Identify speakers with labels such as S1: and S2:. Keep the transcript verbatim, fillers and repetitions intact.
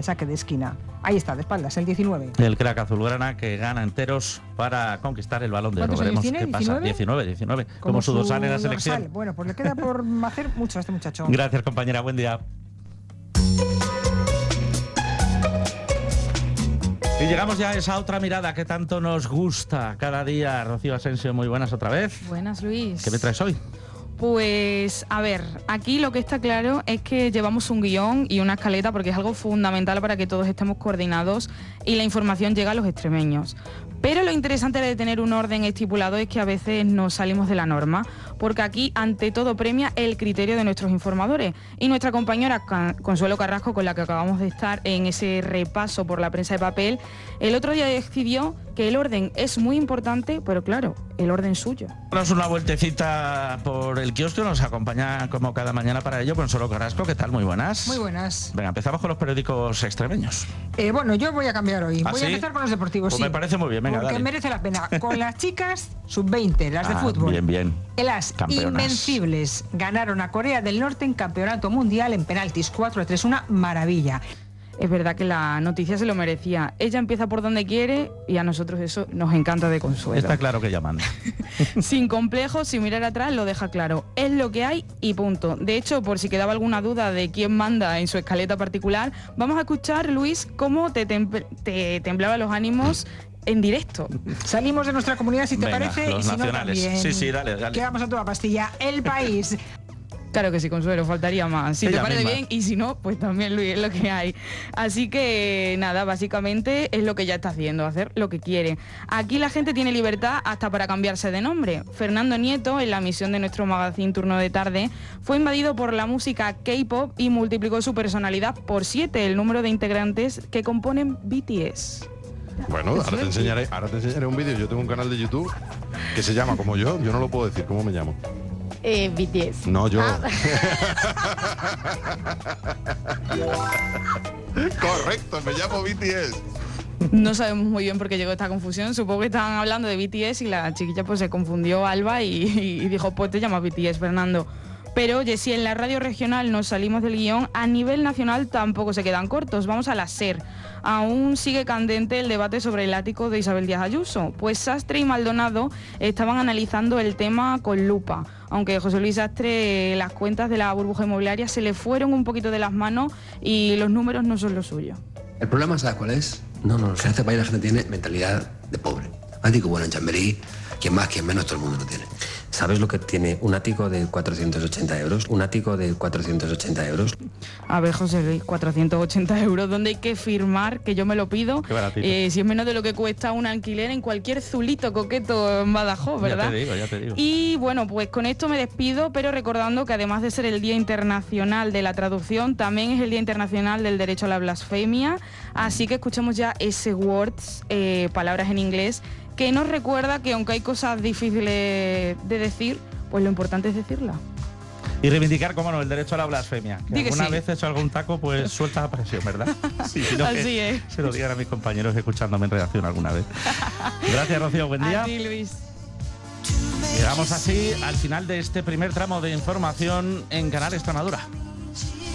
S1: el saque de esquina. Ahí está, de espaldas, el diecinueve.
S2: El crack azulgrana que gana enteros para conquistar el Balón de Oro. Veremos qué pasa. diecinueve, diecinueve. Como, Como su dorsal en la selección.
S1: Dorsal. Bueno, pues le queda por hacer mucho a este muchacho.
S2: Gracias, compañera. Buen día. Y llegamos ya a esa otra mirada que tanto nos gusta cada día. Rocío Asensio, muy buenas otra vez.
S3: Buenas, Luis.
S2: ¿Qué me traes hoy?
S3: Pues, a ver, aquí lo que está claro es que llevamos un guión y una escaleta porque es algo fundamental para que todos estemos coordinados y la información llegue a los extremeños. Pero lo interesante de tener un orden estipulado es que a veces nos salimos de la norma, porque aquí ante todo premia el criterio de nuestros informadores. Y nuestra compañera Consuelo Carrasco, con la que acabamos de estar en ese repaso por la prensa de papel, el otro día decidió que el orden es muy importante, pero claro, el orden suyo.
S2: Damos una vueltecita por el kiosco, nos acompaña como cada mañana para ello Consuelo Carrasco. ¿Qué tal? Muy buenas.
S1: Muy buenas.
S2: Venga, empezamos con los periódicos extremeños.
S1: Eh, bueno, yo voy a cambiar hoy.
S2: ¿Ah,
S1: voy
S2: sí?
S1: a empezar con los deportivos,
S2: Pues
S1: sí.
S2: me parece muy bien, venga,
S1: porque
S2: dale.
S1: merece la pena. Con las chicas sub veinte, las de
S2: Ah,
S1: fútbol.
S2: bien, bien.
S1: Las
S2: Campeonas.
S1: invencibles ganaron a Corea del Norte en campeonato mundial en penaltis cuatro a tres, una maravilla.
S3: Es verdad que la noticia se lo merecía. Ella empieza por donde quiere y a nosotros eso nos encanta de Consuelo.
S2: Está claro que llaman.
S3: Sin complejos, sin mirar atrás, lo deja claro. Es lo que hay y punto. De hecho, por si quedaba alguna duda de quién manda en su escaleta particular, vamos a escuchar, Luis, cómo te, tem- te temblaban los ánimos en directo.
S1: Salimos de nuestra comunidad, si te
S2: Venga,
S1: parece,
S2: los
S1: y si no
S2: nacionales.
S1: también.
S2: Sí, sí, dale, dale.
S1: Que vamos a toda pastilla. El País.
S3: Claro que sí, Consuelo, faltaría más. Si
S2: Ella
S3: te parece
S2: misma.
S3: bien y si no, pues también, Luis, es lo que hay. Así que nada, básicamente es lo que ya está haciendo, hacer lo que quiere. Aquí la gente tiene libertad hasta para cambiarse de nombre. Fernando Nieto, en la misión de nuestro magazine Turno de Tarde, fue invadido por la música K-pop y multiplicó su personalidad por siete, el número de integrantes que componen B T S.
S4: Bueno, ahora te enseñaré, ahora te enseñaré un vídeo. Yo tengo un canal de YouTube que se llama como yo. Yo no lo puedo decir. ¿Cómo me llamo?
S5: Eh, B T S.
S4: No, yo.
S5: Ah.
S4: Correcto, me llamo B T S.
S3: No sabemos muy bien por qué llegó esta confusión. Supongo que estaban hablando de B T S y la chiquilla pues se confundió, Alba, y, y dijo, pues te llamas B T S, Fernando. Pero oye, si en la radio regional nos salimos del guión, a nivel nacional tampoco se quedan cortos. Vamos a la SER. Aún sigue candente el debate sobre el ático de Isabel Díaz Ayuso. Pues Sastre y Maldonado estaban analizando el tema con lupa. Aunque José Luis Sastre, las cuentas de la burbuja inmobiliaria se le fueron un poquito de las manos y los números no son lo suyo.
S6: El problema, ¿sabes cuál es? No, no, que en este país la gente tiene mentalidad de pobre. Ático bueno en Chamberí, quien más, quien menos, todo el mundo lo tiene. ¿Sabes lo que tiene un ático de cuatrocientos ochenta euros? Un ático de cuatrocientos ochenta euros.
S3: A ver, José Luis, cuatrocientos ochenta euros, ¿dónde hay que firmar que yo me lo pido?
S2: Qué baratito.
S3: Eh, si es menos de lo que cuesta un alquiler en cualquier zulito coqueto en Badajoz, ¿verdad?
S2: Ya te digo, ya te digo.
S3: Y bueno, pues con esto me despido, pero recordando que además de ser el Día Internacional de la Traducción, también es el Día Internacional del Derecho a la Blasfemia, así que escuchemos ya ese words, eh, palabras en inglés, que nos recuerda que aunque hay cosas difíciles de decir, pues lo importante es decirla.
S2: Y reivindicar, cómo no, el derecho a la blasfemia. Que
S3: Di que
S2: alguna
S3: sí.
S2: vez he hecho algún taco, pues suelta la presión, ¿verdad? Sí, sino
S3: Así
S2: que
S3: es.
S2: se lo digan a mis compañeros escuchándome en redacción alguna vez. Gracias, Rocío, buen día.
S3: A ti, Luis.
S2: Llegamos así al final de este primer tramo de información en Canal Extremadura.